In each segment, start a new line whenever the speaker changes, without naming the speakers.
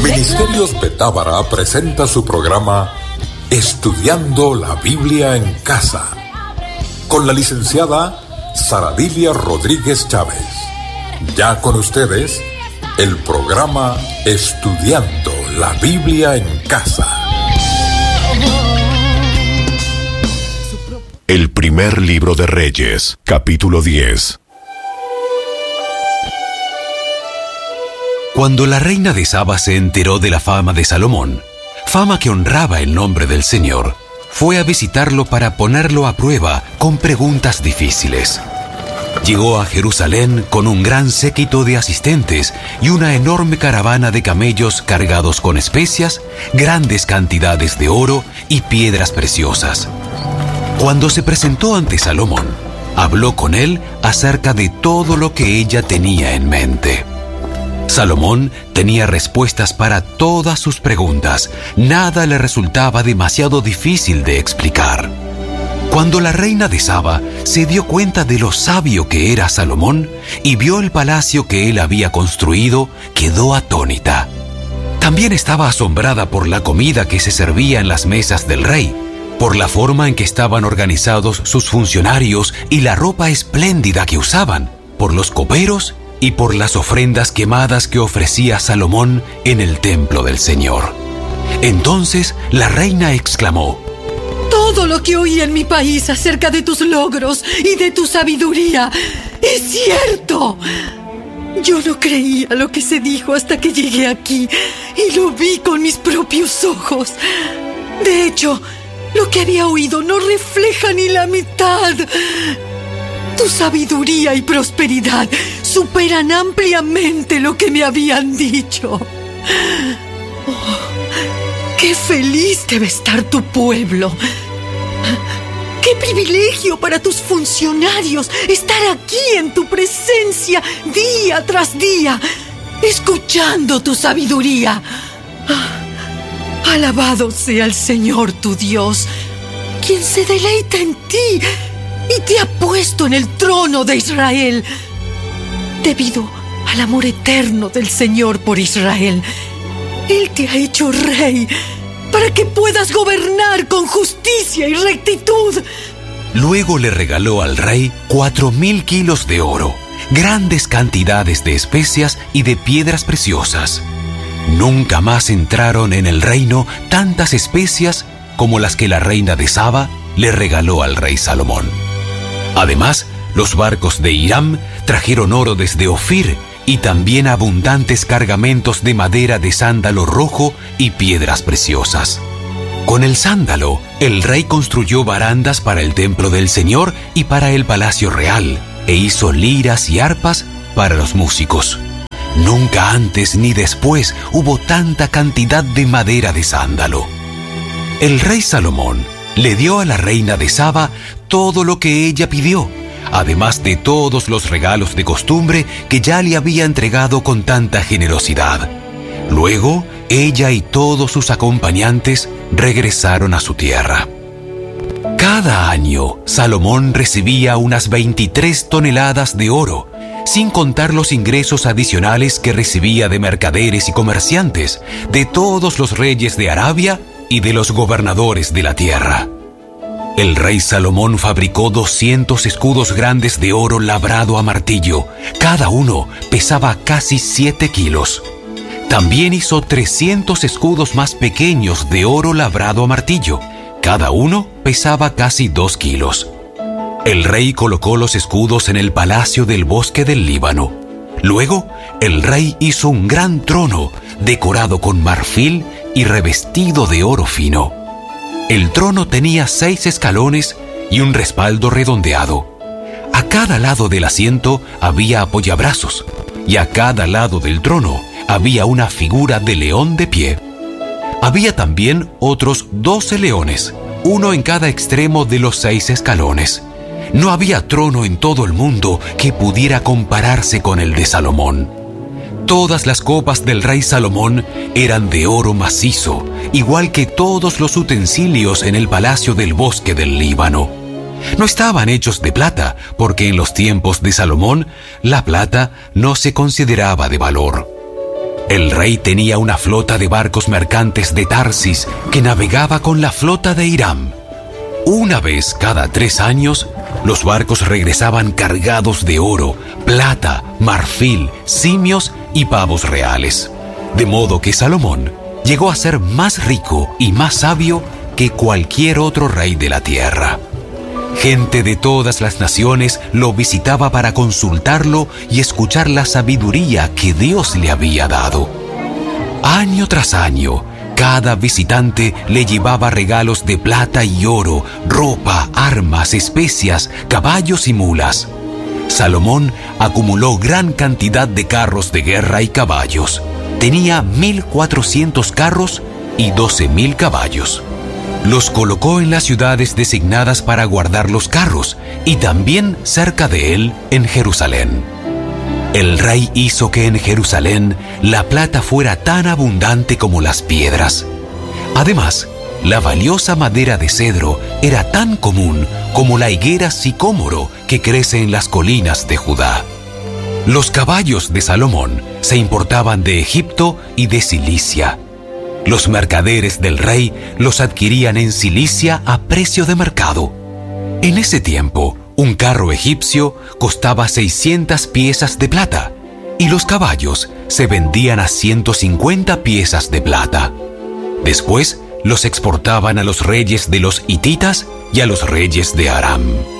Ministerios Betábara presenta su programa Estudiando la Biblia en Casa, con la licenciada Saradilia Rodríguez Chávez. Ya con ustedes, el programa Estudiando la Biblia en Casa.
El primer libro de Reyes, capítulo 10.
Cuando la reina de Saba se enteró de la fama de Salomón, fama que honraba el nombre del Señor, fue a visitarlo para ponerlo a prueba con preguntas difíciles. Llegó a Jerusalén con un gran séquito de asistentes y una enorme caravana de camellos cargados con especias, grandes cantidades de oro y piedras preciosas. Cuando se presentó ante Salomón, habló con él acerca de todo lo que ella tenía en mente. Salomón tenía respuestas para todas sus preguntas. Nada le resultaba demasiado difícil de explicar. Cuando la reina de Saba se dio cuenta de lo sabio que era Salomón y vio el palacio que él había construido, quedó atónita. También estaba asombrada por la comida que se servía en las mesas del rey, por la forma en que estaban organizados sus funcionarios y la ropa espléndida que usaban, por los coperos y por las ofrendas quemadas que ofrecía Salomón en el templo del Señor. Entonces la reina exclamó:
todo lo que oí en mi país acerca de tus logros y de tu sabiduría es cierto. Yo no creía lo que se dijo hasta que llegué aquí y lo vi con mis propios ojos. De hecho, lo que había oído no refleja ni la mitad. Tu sabiduría y prosperidad superan ampliamente lo que me habían dicho. Oh, ¡qué feliz debe estar tu pueblo! ¡Qué privilegio para tus funcionarios estar aquí en tu presencia día tras día, escuchando tu sabiduría! Alabado sea el Señor tu Dios, quien se deleita en ti y te ha puesto en el trono de Israel. Debido al amor eterno del Señor por Israel, Él te ha hecho rey para que puedas gobernar con justicia y rectitud.
Luego le regaló al rey 4,000 kilos de oro, grandes cantidades de especias y de piedras preciosas. Nunca más entraron en el reino tantas especias como las que la reina de Saba le regaló al rey Salomón. Además, los barcos de Hiram trajeron oro desde Ofir y también abundantes cargamentos de madera de sándalo rojo y piedras preciosas. Con el sándalo, el rey construyó barandas para el templo del Señor y para el palacio real, e hizo liras y arpas para los músicos. Nunca antes ni después hubo tanta cantidad de madera de sándalo. El rey Salomón le dio a la reina de Saba todo lo que ella pidió, además de todos los regalos de costumbre que ya le había entregado con tanta generosidad. Luego, ella y todos sus acompañantes regresaron a su tierra. Cada año, Salomón recibía unas 23 toneladas de oro, sin contar los ingresos adicionales que recibía de mercaderes y comerciantes, de todos los reyes de Arabia y de los gobernadores de la tierra. El rey Salomón fabricó 200 escudos grandes de oro labrado a martillo. Cada uno pesaba casi 7 kilos. También hizo 300 escudos más pequeños de oro labrado a martillo. Cada uno pesaba casi 2 kilos. El rey colocó los escudos en el palacio del bosque del Líbano. Luego, el rey hizo un gran trono decorado con marfil y revestido de oro fino. El trono tenía 6 escalones y un respaldo redondeado. A cada lado del asiento había apoyabrazos, y a cada lado del trono había una figura de león de pie. Había también otros 12 leones, uno en cada extremo de los 6 escalones. No había trono en todo el mundo que pudiera compararse con el de Salomón. Todas las copas del rey Salomón eran de oro macizo, igual que todos los utensilios en el palacio del bosque del Líbano. No estaban hechos de plata, porque en los tiempos de Salomón la plata no se consideraba de valor. El rey tenía una flota de barcos mercantes de Tarsis que navegaba con la flota de Hiram. Una vez cada 3 años, los barcos regresaban cargados de oro, plata, marfil, simios y pavos reales. De modo que Salomón llegó a ser más rico y más sabio que cualquier otro rey de la tierra. Gente de todas las naciones lo visitaba para consultarlo y escuchar la sabiduría que Dios le había dado. Año tras año, cada visitante le llevaba regalos de plata y oro, ropa, armas, especias, caballos y mulas. Salomón acumuló gran cantidad de carros de guerra y caballos. Tenía 1,400 carros y 12,000 caballos. Los colocó en las ciudades designadas para guardar los carros y también cerca de él en Jerusalén. El rey hizo que en Jerusalén la plata fuera tan abundante como las piedras. Además, la valiosa madera de cedro era tan común como la higuera sicómoro que crece en las colinas de Judá. Los caballos de Salomón se importaban de Egipto y de Cilicia. Los mercaderes del rey los adquirían en Cilicia a precio de mercado. En ese tiempo, un carro egipcio costaba 600 piezas de plata y los caballos se vendían a 150 piezas de plata. Después, los exportaban a los reyes de los hititas y a los reyes de Aram.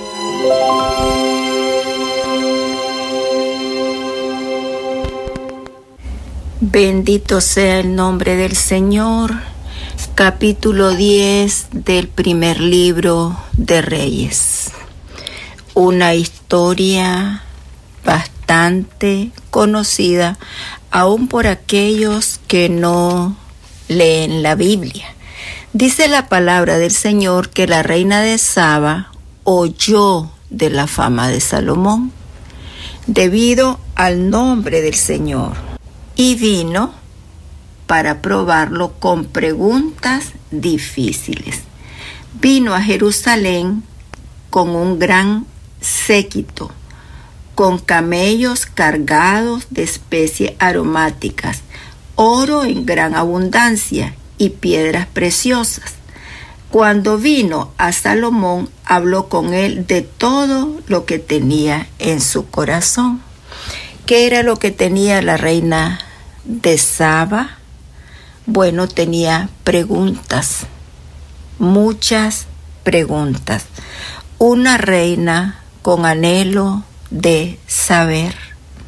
Bendito sea el nombre del Señor. Capítulo 10 del primer libro de Reyes. Una historia bastante conocida aún por aquellos que no leen la Biblia. Dice la palabra del Señor que la reina de Saba oyó de la fama de Salomón debido al nombre del Señor y vino para probarlo con preguntas difíciles. Vino a Jerusalén con un gran séquito, con camellos cargados de especies aromáticas, oro en gran abundancia y piedras preciosas. Cuando vino a Salomón, habló con él de todo lo que tenía en su corazón. ¿Qué era lo que tenía la reina de Saba? Bueno, tenía preguntas, muchas preguntas. Una reina con anhelo de saber.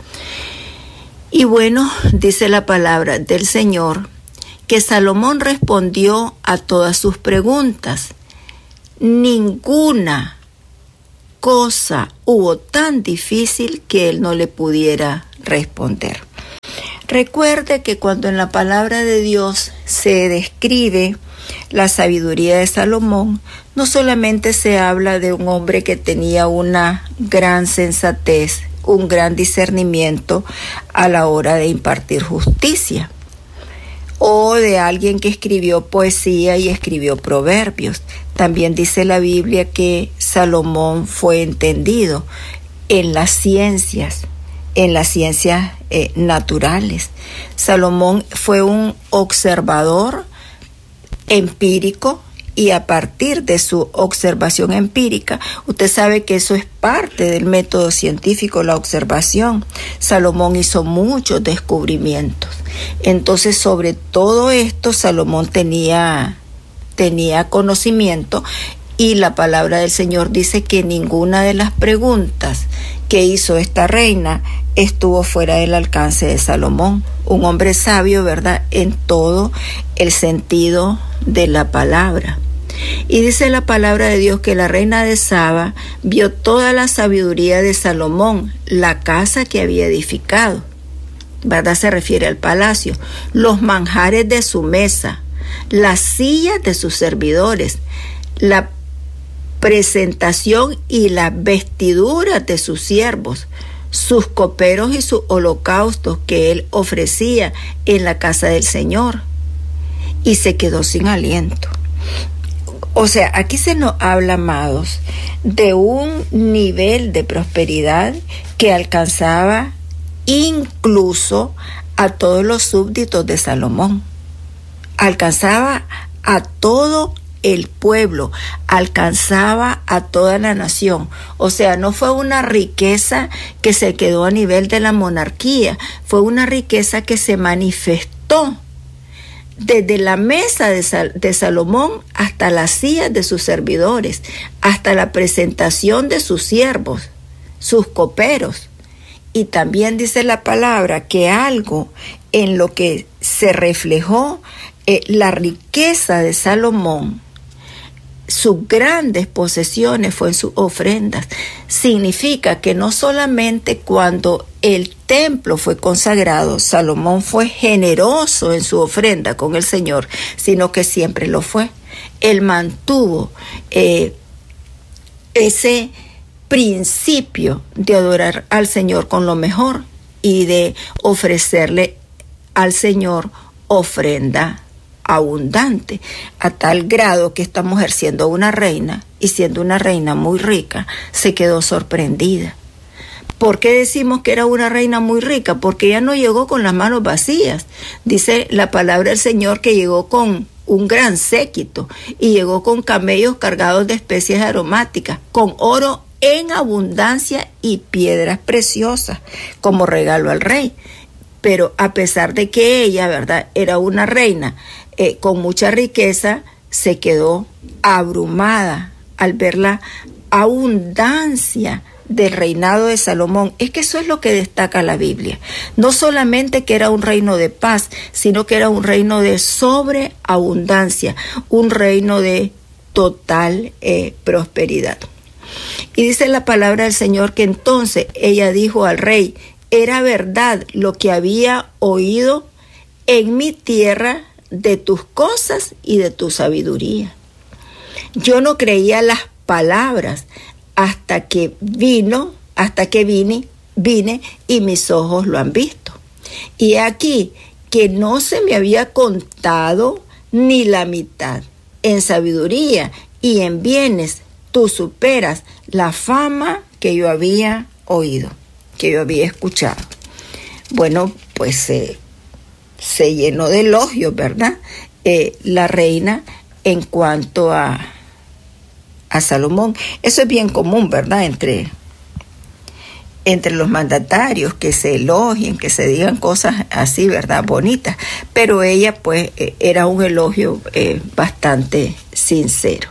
Y bueno, dice la palabra del Señor que Salomón respondió a todas sus preguntas. Ninguna cosa hubo tan difícil que él no le pudiera responder. Recuerde que cuando en la palabra de Dios se describe la sabiduría de Salomón, no solamente se habla de un hombre que tenía una gran sensatez, un gran discernimiento a la hora de impartir justicia, o de alguien que escribió poesía y escribió proverbios. También dice la Biblia que Salomón fue entendido en las ciencias naturales. Salomón fue un observador empírico y a partir de su observación empírica, usted sabe que eso es parte del método científico, la observación. Salomón hizo muchos descubrimientos. Entonces, sobre todo esto, Salomón tenía conocimiento y la palabra del Señor dice que ninguna de las preguntas que hizo esta reina estuvo fuera del alcance de Salomón, un hombre sabio, ¿verdad?, en todo el sentido de la palabra. Y dice la palabra de Dios que la reina de Saba vio toda la sabiduría de Salomón, la casa que había edificado, ¿verdad? Se refiere al palacio, los manjares de su mesa, las sillas de sus servidores, la presentación y las vestiduras de sus siervos, sus coperos y sus holocaustos que él ofrecía en la casa del Señor. Y se quedó sin aliento. O sea, aquí se nos habla, amados, de un nivel de prosperidad que alcanzaba incluso a todos los súbditos de Salomón. Alcanzaba a todo el pueblo, alcanzaba a toda la nación. O sea, no fue una riqueza que se quedó a nivel de la monarquía, fue una riqueza que se manifestó desde la mesa de Salomón hasta las sillas de sus servidores, hasta la presentación de sus siervos, sus coperos. Y también dice la palabra que algo en lo que se reflejó la riqueza de Salomón, sus grandes posesiones, fue en sus ofrendas. Significa que no solamente cuando el templo fue consagrado, Salomón fue generoso en su ofrenda con el Señor, sino que siempre lo fue. Él mantuvo ese principio de adorar al Señor con lo mejor y de ofrecerle al Señor ofrenda abundante, a tal grado que esta mujer, siendo una reina y siendo una reina muy rica, se quedó sorprendida. ¿Por qué decimos que era una reina muy rica? Porque ella no llegó con las manos vacías. Dice la palabra del Señor que llegó con un gran séquito y llegó con camellos cargados de especies aromáticas, con oro en abundancia y piedras preciosas como regalo al rey. Pero a pesar de que ella, ¿verdad?, era una reina con mucha riqueza, se quedó abrumada al ver la abundancia del reinado de Salomón. Es que eso es lo que destaca la Biblia. No solamente que era un reino de paz, sino que era un reino de sobreabundancia, un reino de total prosperidad. Y dice la palabra del Señor que entonces ella dijo al rey: era verdad lo que había oído en mi tierra de tus cosas y de tu sabiduría. Yo no creía las palabras hasta que vine y mis ojos lo han visto. Y aquí que no se me había contado ni la mitad. En sabiduría y en bienes tú superas la fama que yo había oído, que yo había escuchado. Bueno, pues se llenó de elogios, ¿verdad? La reina en cuanto a Salomón. Eso es bien común, ¿verdad? Entre los mandatarios, que se elogien, que se digan cosas así, ¿verdad?, bonitas. Pero ella, pues, era un elogio bastante sincero.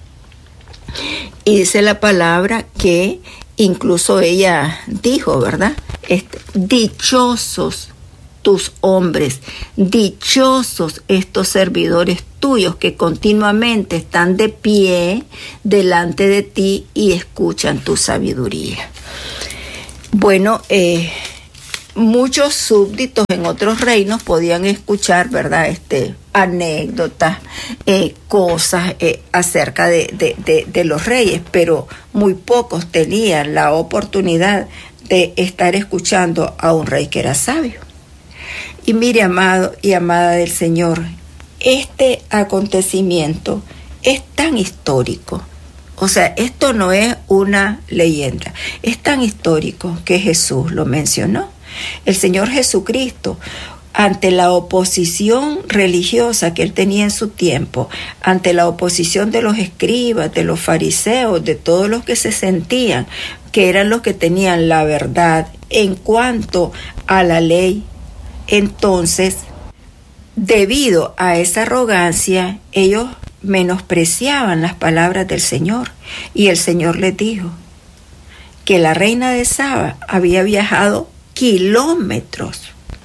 Y dice la palabra que incluso ella dijo, ¿verdad?, dichosos tus hombres, dichosos estos servidores tuyos que continuamente están de pie delante de ti y escuchan tu sabiduría. Bueno, muchos súbditos en otros reinos podían escuchar, ¿verdad?, anécdotas, cosas acerca de los reyes, pero muy pocos tenían la oportunidad de estar escuchando a un rey que era sabio. Y mire, amado y amada del Señor, este acontecimiento es tan histórico. O sea, esto no es una leyenda, es tan histórico que Jesús lo mencionó. El Señor Jesucristo, ante la oposición religiosa que él tenía en su tiempo, ante la oposición de los escribas, de los fariseos, de todos los que se sentían que eran los que tenían la verdad en cuanto a la ley, entonces, debido a esa arrogancia, ellos menospreciaban las palabras del Señor. Y el Señor les dijo que la reina de Saba había viajado kilómetros.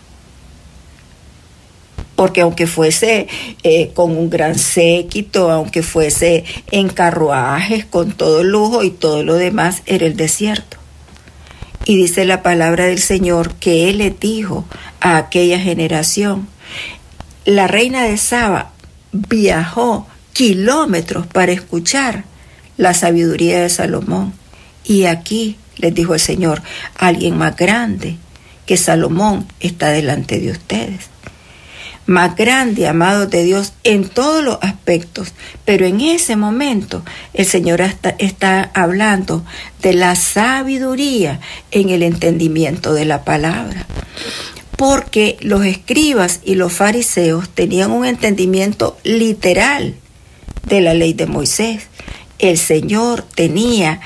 Porque aunque fuese con un gran séquito, aunque fuese en carruajes, con todo lujo y todo lo demás, era el desierto. Y dice la palabra del Señor que Él les dijo a aquella generación: la reina de Saba viajó kilómetros para escuchar la sabiduría de Salomón. Y aquí, les dijo el Señor, alguien más grande que Salomón está delante de ustedes. Más grande, amados de Dios, en todos los aspectos. Pero en ese momento el Señor está hablando de la sabiduría en el entendimiento de la palabra. porque los escribas y los fariseos tenían un entendimiento literal de la ley de Moisés. El Señor tenía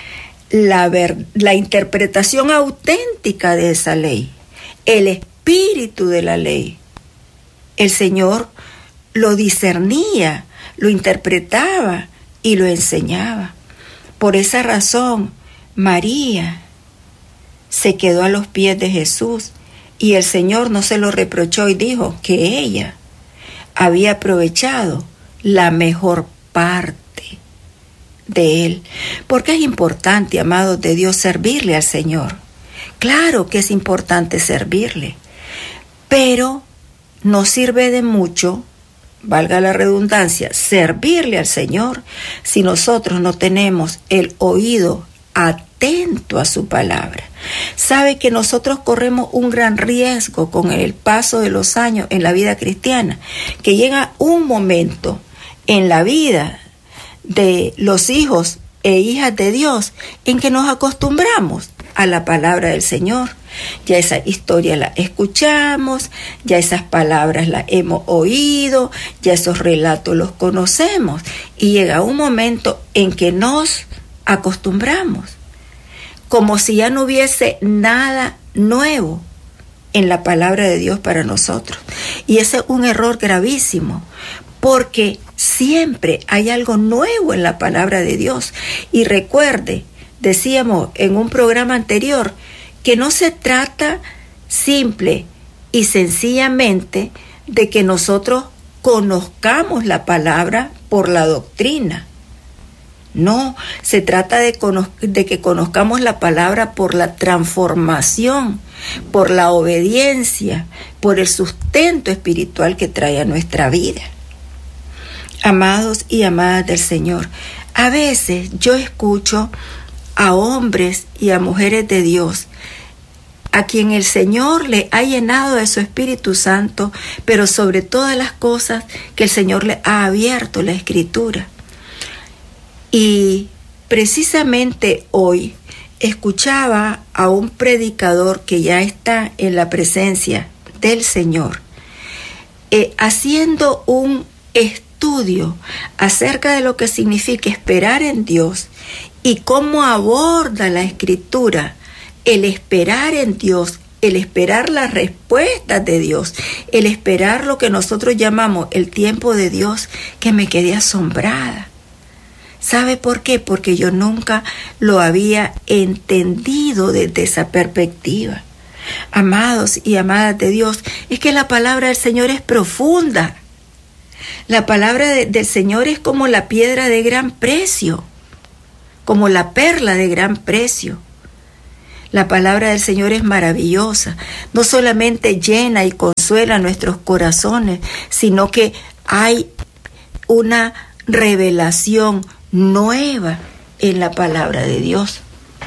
la interpretación auténtica de esa ley, el espíritu de la ley. El Señor lo discernía, lo interpretaba y lo enseñaba. Por esa razón, María se quedó a los pies de Jesús y el Señor no se lo reprochó y dijo que ella había aprovechado la mejor parte de Él. Porque es importante, amados de Dios, servirle al Señor. Claro que es importante servirle, pero no sirve de mucho, valga la redundancia, servirle al Señor si nosotros no tenemos el oído atento a su palabra. Sabe que nosotros corremos un gran riesgo con el paso de los años en la vida cristiana, que llega un momento en la vida de los hijos e hijas de Dios en que nos acostumbramos a la palabra del Señor. Ya esa historia la escuchamos, ya esas palabras las hemos oído, ya esos relatos los conocemos y llega un momento en que nos acostumbramos, como si ya no hubiese nada nuevo en la palabra de Dios para nosotros. Y ese es un error gravísimo, porque siempre hay algo nuevo en la palabra de Dios. Y recuerde, decíamos en un programa anterior, que no se trata simple y sencillamente de que nosotros conozcamos la palabra por la doctrina. No, se trata de que conozcamos la palabra por la transformación, por la obediencia, por el sustento espiritual que trae a nuestra vida. Amados y amadas del Señor, a veces yo escucho a hombres y a mujeres de Dios a quien el Señor le ha llenado de su Espíritu Santo, pero sobre todas las cosas que el Señor le ha abierto la Escritura. Y precisamente hoy escuchaba a un predicador que ya está en la presencia del Señor, haciendo un estudio acerca de lo que significa esperar en Dios y cómo aborda la Escritura el esperar en Dios, el esperar las respuestas de Dios, el esperar lo que nosotros llamamos el tiempo de Dios, que me quedé asombrada. ¿Sabe por qué? Porque yo nunca lo había entendido desde esa perspectiva. Amados y amadas de Dios, es que la palabra del Señor es profunda. La palabra del Señor es como la piedra de gran precio, como la perla de gran precio. La palabra del Señor es maravillosa, no solamente llena y consuela nuestros corazones, sino que hay una revelación nueva en la palabra de Dios.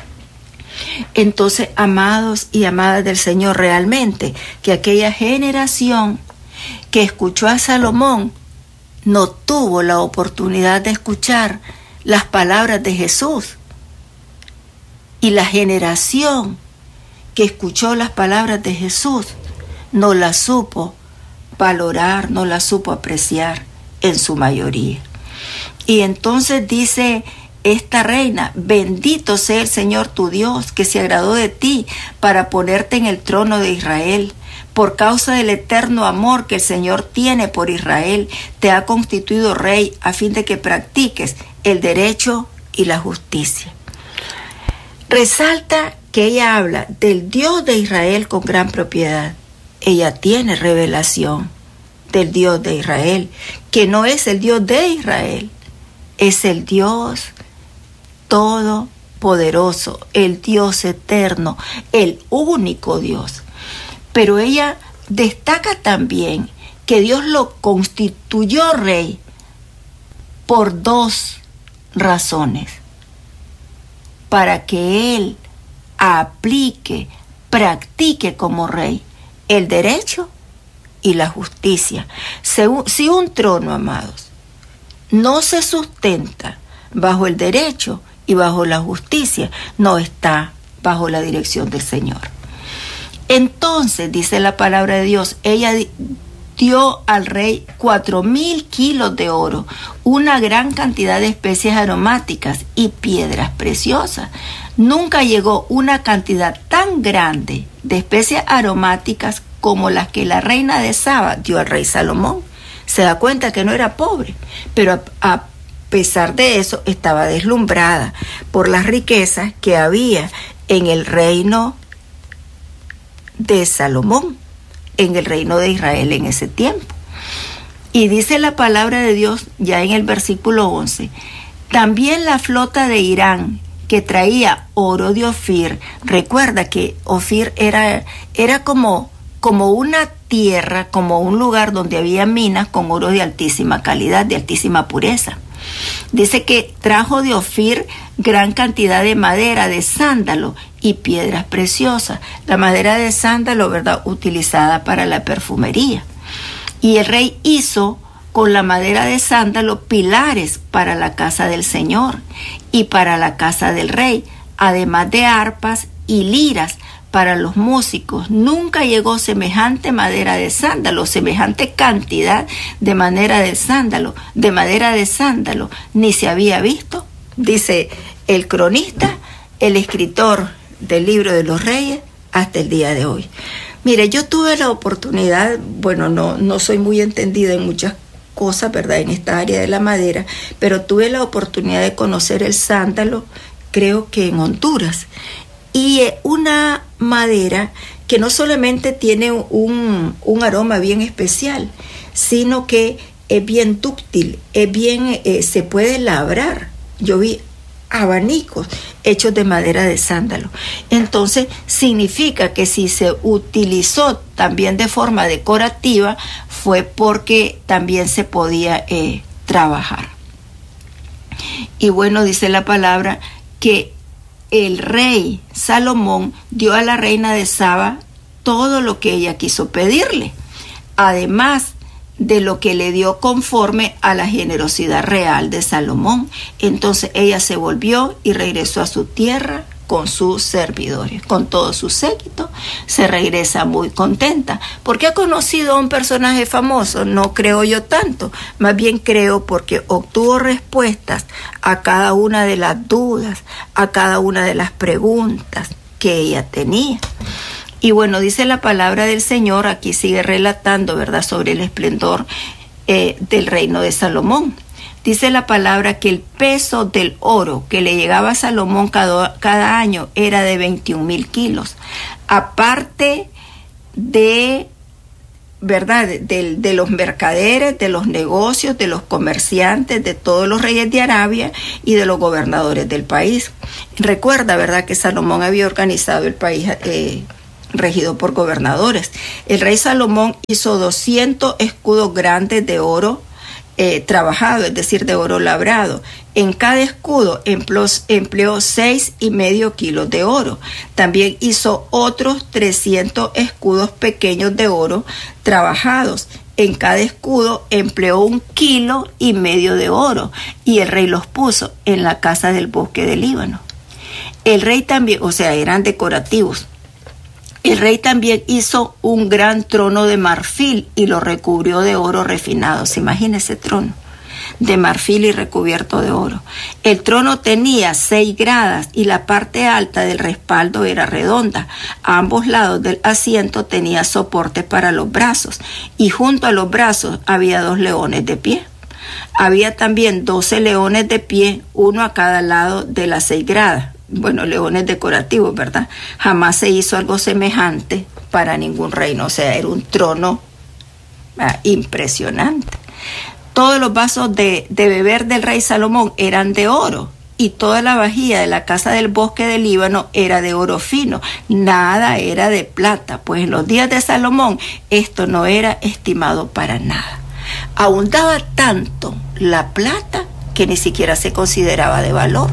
Entonces, amados y amadas del Señor, realmente que aquella generación que escuchó a Salomón no tuvo la oportunidad de escuchar las palabras de Jesús. Y la generación que escuchó las palabras de Jesús no las supo valorar, no las supo apreciar en su mayoría. Y entonces dice esta reina: bendito sea el Señor tu Dios, que se agradó de ti para ponerte en el trono de Israel. Por causa del eterno amor que el Señor tiene por Israel, te ha constituido rey a fin de que practiques el derecho y la justicia. Resalta que ella habla del Dios de Israel con gran propiedad. Ella tiene revelación del Dios de Israel, que no es el Dios de Israel, es el Dios todopoderoso, el Dios eterno, el único Dios. Pero ella destaca también que Dios lo constituyó rey por dos razones: para que Él aplique, practique como rey el derecho y la justicia. Si un trono, amados, no se sustenta bajo el derecho y bajo la justicia, no está bajo la dirección del Señor. Entonces, dice la palabra de Dios, ella dio al rey 4,000 kilos de oro, una gran cantidad de especies aromáticas y piedras preciosas. Nunca llegó una cantidad tan grande de especies aromáticas como las que la reina de Saba dio al rey Salomón. Se da cuenta que no era pobre, pero a pesar de eso estaba deslumbrada por las riquezas que había en el reino de Salomón, en el reino de Israel en ese tiempo. Y dice la palabra de Dios ya en el versículo 11, también la flota de Irán que traía oro de Ofir. Recuerda que Ofir era como una tierra, como un lugar donde había minas con oro de altísima calidad, de altísima pureza. Dice que trajo de Ofir gran cantidad de madera de sándalo y piedras preciosas. La madera de sándalo, ¿verdad?, utilizada para la perfumería. Y el rey hizo con la madera de sándalo pilares para la casa del Señor y para la casa del rey, además de arpas y liras para los músicos. Nunca llegó semejante madera de sándalo, semejante cantidad de madera de sándalo, ni se había visto, dice el cronista, el escritor del libro de los reyes, hasta el día de hoy. Mire, yo tuve la oportunidad, bueno, no soy muy entendida en muchas cosas, ¿verdad?, en esta área de la madera, pero tuve la oportunidad de conocer el sándalo, creo que en Honduras. Y una madera que no solamente tiene un aroma bien especial, sino que es bien dúctil, se puede labrar. Yo vi abanicos hechos de madera de sándalo. Entonces significa que si se utilizó también de forma decorativa fue porque también se podía trabajar. Y bueno, dice la palabra que el rey Salomón dio a la reina de Saba todo lo que ella quiso pedirle, además de lo que le dio conforme a la generosidad real de Salomón. Entonces ella se volvió y regresó a su tierra con sus servidores, con todo su séquito. Se regresa muy contenta. ¿Por qué ha conocido a un personaje famoso? No creo yo tanto, más bien creo porque obtuvo respuestas a cada una de las dudas, a cada una de las preguntas que ella tenía. Y bueno, dice la palabra del Señor, aquí sigue relatando, ¿verdad?, sobre el esplendor del reino de Salomón. Dice la palabra que el peso del oro que le llegaba a Salomón cada año era de 21,000 kilos. Aparte de, ¿verdad?, de los mercaderes, de los negocios, de los comerciantes, de todos los reyes de Arabia y de los gobernadores del país. Recuerda, ¿verdad?, que Salomón había organizado el país regido por gobernadores. El rey Salomón hizo 200 escudos grandes de oro trabajado, es decir, de oro labrado. En cada escudo empleó 6,5 kilos de oro. También hizo otros 300 escudos pequeños de oro trabajados. En cada escudo empleó 1,5 kilos de oro, y el rey los puso en la casa del bosque del Líbano. El rey también, o sea, eran decorativos. El rey también hizo un gran trono de marfil y lo recubrió de oro refinado. ¿Se imagina ese trono? De marfil y recubierto de oro. El trono tenía 6 gradas y la parte alta del respaldo era redonda. A ambos lados del asiento tenía soportes para los brazos, y junto a los brazos había 2 leones de pie. Había también 12 leones de pie, uno a cada lado de las 6 gradas. Bueno, leones decorativos, ¿verdad? Jamás se hizo algo semejante para ningún reino. O sea, era un trono impresionante. Todos los vasos de beber del rey Salomón eran de oro, y toda la vajilla de la casa del bosque del Líbano era de oro fino. Nada era de plata, pues en los días de Salomón esto no era estimado para nada. Abundaba tanto la plata que ni siquiera se consideraba de valor.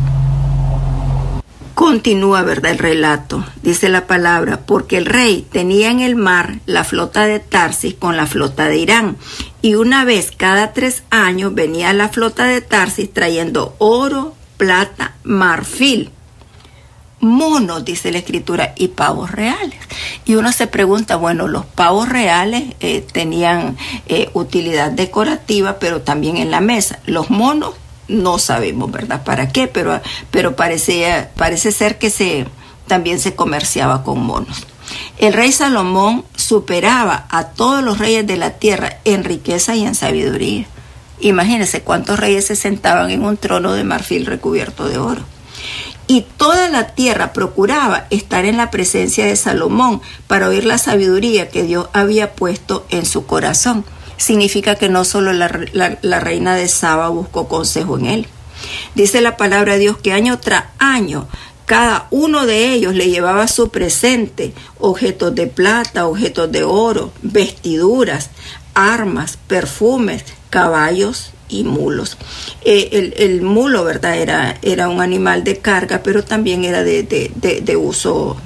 Continúa, ¿verdad?, el relato. Dice la palabra, porque el rey tenía en el mar la flota de Tarsis con la flota de Irán, y una vez cada 3 años venía la flota de Tarsis trayendo oro, plata, marfil, monos, dice la Escritura, y pavos reales. Y uno se pregunta, bueno, los pavos reales tenían utilidad decorativa, pero también en la mesa. Los monos no sabemos, ¿verdad? ¿Para qué? Pero parece ser que también se comerciaba con monos. El rey Salomón superaba a todos los reyes de la tierra en riqueza y en sabiduría. Imagínense cuántos reyes se sentaban en un trono de marfil recubierto de oro. Y toda la tierra procuraba estar en la presencia de Salomón para oír la sabiduría que Dios había puesto en su corazón. Significa que no solo la reina de Saba buscó consejo en él. Dice la palabra de Dios que año tras año cada uno de ellos le llevaba su presente, objetos de plata, objetos de oro, vestiduras, armas, perfumes, caballos y mulos. El mulo, ¿verdad? Era un animal de carga, pero también era de uso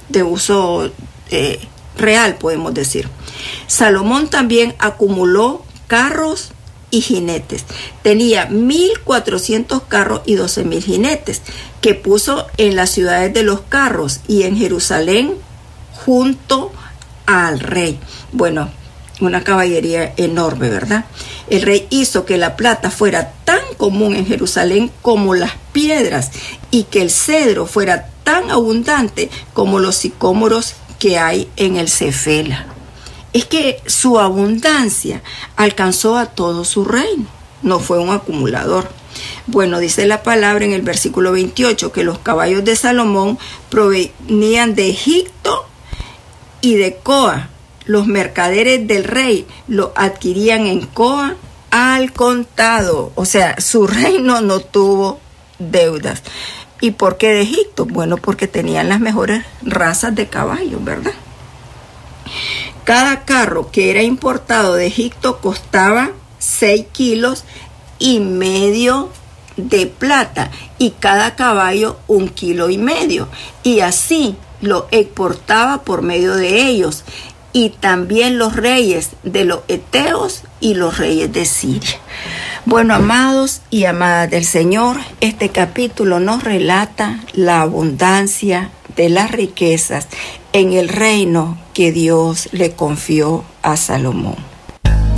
real, podemos decir. Salomón también acumuló carros y jinetes. Tenía 1,400 carros y 12,000 jinetes que puso en las ciudades de los carros y en Jerusalén junto al rey. Bueno, una caballería enorme, ¿verdad? El rey hizo que la plata fuera tan común en Jerusalén como las piedras y que el cedro fuera tan abundante como los sicómoros que hay en el Cefela. Es que su abundancia alcanzó a todo su reino, no fue un acumulador. Bueno, dice la palabra en el versículo 28 que los caballos de Salomón provenían de Egipto y de Coa. Los mercaderes del rey lo adquirían en Coa al contado. O sea, su reino no tuvo deudas. ¿Y por qué de Egipto? Bueno, porque tenían las mejores razas de caballos, ¿verdad? Cada carro que era importado de Egipto costaba 6,5 kilos de plata y cada caballo 1,5 kilos. Y así lo exportaba por medio de ellos. Y también los reyes de los heteos y los reyes de Siria. Bueno, amados y amadas del Señor, este capítulo nos relata la abundancia de las riquezas en el reino que Dios le confió a Salomón.